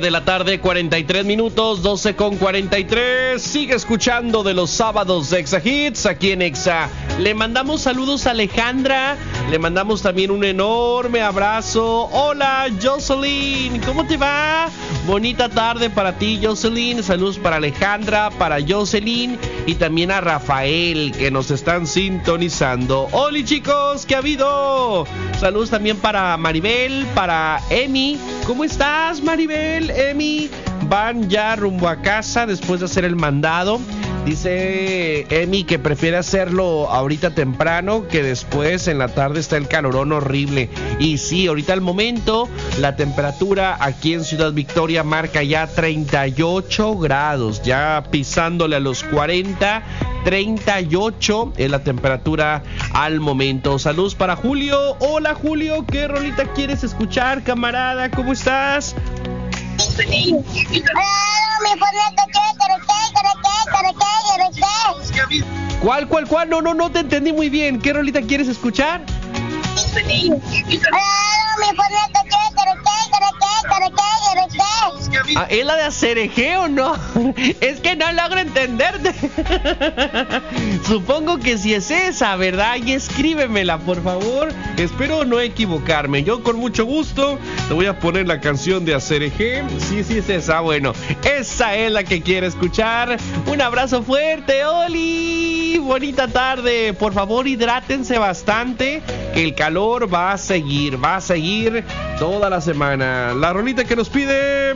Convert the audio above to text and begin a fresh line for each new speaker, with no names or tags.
De la tarde, 43 minutos, 12 con 43. Sigue escuchando de los sábados de Exa Hits aquí en Exa. Le mandamos saludos a Alejandra. Le mandamos también un enorme abrazo. Hola, Jocelyn. ¿Cómo te va? Bonita tarde para ti, Jocelyn. Saludos para Alejandra, para Jocelyn y también a Rafael, que nos están sintonizando. Hola, chicos, ¿qué ha habido? Saludos también para Maribel, para Emi. ¿Cómo estás, Maribel? Emi, van ya rumbo a casa después de hacer el mandado. Dice Emi que prefiere hacerlo ahorita temprano, que después en la tarde está el calorón horrible. Y sí, ahorita al momento la temperatura aquí en Ciudad Victoria marca ya 38 grados, ya pisándole a los 40. 38 es la temperatura al momento. Saludos para Julio. Hola, Julio, ¿qué rolita quieres escuchar, camarada? ¿Cómo estás? ¿Cuál? No te entendí muy bien. ¿Qué rolita quieres escuchar? ¿Es la de Acereje o no? Es que no logro entenderte. Supongo que si es esa, ¿verdad? Y escríbemela, por favor. Espero no equivocarme. Yo con mucho gusto te voy a poner la canción de Acereje. Sí, es esa. Bueno, esa es la que quiero escuchar. Un abrazo fuerte, Oli. Bonita tarde. Por favor, hidrátense bastante, que el calor va a seguir toda la semana. La rolita que nos pide...